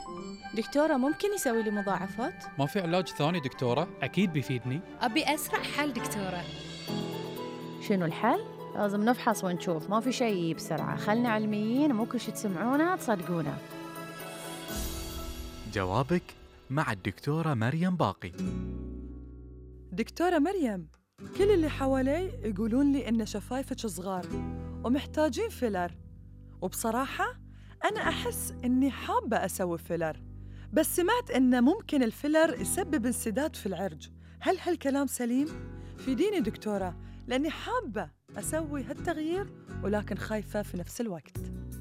دكتورة ممكن يسوي لي مضاعفات؟ ما في علاج ثاني دكتورة؟ أكيد بيفيدني. أبي أسرع حل دكتورة. شنو الحل؟ لازم نفحص ونشوف، ما في شيء بسرعة. خلنا علميين، مو كل شي تسمعونه تصدقونه. جوابك مع الدكتورة مريم باقي. دكتورة مريم، كل اللي حوالي يقولون لي إن شفايفك صغار ومحتاجين فيلر، وبصراحة أنا أحس إني حابة أسوي فيلر، بس سمعت إن ممكن الفيلر يسبب انسداد في العرج. هل هالكلام سليم؟ فيديني دكتورة، لأني حابة أسوي هالتغيير ولكن خايفة في نفس الوقت.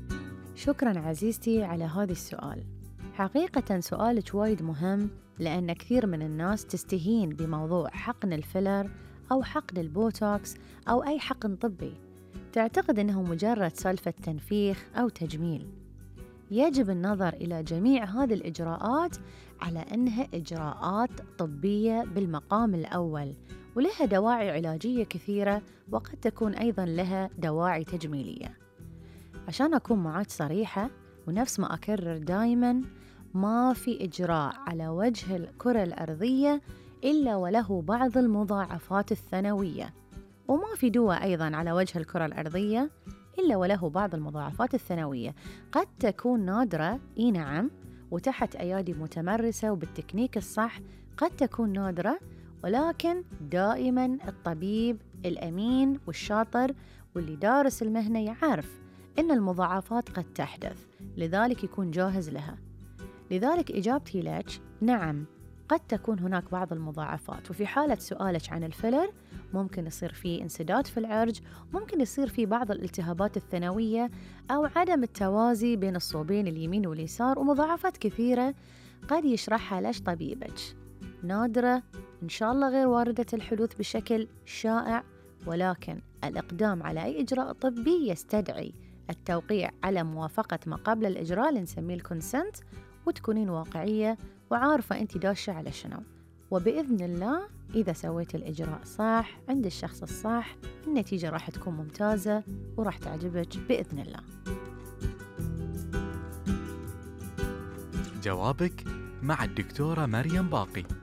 شكراً عزيزتي على هذا السؤال. حقيقة سؤالك وايد مهم، لأن كثير من الناس تستهين بموضوع حقن الفيلر أو حقن البوتوكس أو أي حقن طبي، تعتقد أنه مجرد سالفة تنفيخ أو تجميل. يجب النظر إلى جميع هذه الإجراءات على أنها إجراءات طبية بالمقام الأول، ولها دواعي علاجية كثيرة، وقد تكون أيضاً لها دواعي تجميلية. عشان أكون معاك صريحة، ونفس ما أكرر دايماً، ما في إجراء على وجه الكرة الأرضية إلا وله بعض المضاعفات الثانوية، وما في دواء أيضاً على وجه الكرة الأرضية إلا وله بعض المضاعفات الثانوية. قد تكون نادرة، نعم، وتحت أيادي متمرسة وبالتكنيك الصح قد تكون نادرة، ولكن دائماً الطبيب الأمين والشاطر واللي دارس المهنة يعرف إن المضاعفات قد تحدث، لذلك يكون جاهز لها. لذلك إجابتي لك نعم، قد تكون هناك بعض المضاعفات. وفي حالة سؤالك عن الفيلر، ممكن يصير فيه انسداد في العرج، ممكن يصير فيه بعض الالتهابات الثانوية أو عدم التوازي بين الصوبين اليمين واليسار، ومضاعفات كثيرة قد يشرحها لك طبيبك. نادرة إن شاء الله، غير واردة الحدوث بشكل شائع، ولكن الإقدام على أي إجراء طبي يستدعي التوقيع على موافقة ما قبل الإجراء اللي نسميه الكونسنت، وتكونين واقعية وعارفة أنت داشة على شنو. وبإذن الله إذا سويت الإجراء صح عند الشخص الصح، النتيجة راح تكون ممتازة وراح تعجبك بإذن الله. جوابك مع الدكتورة مريم باقي.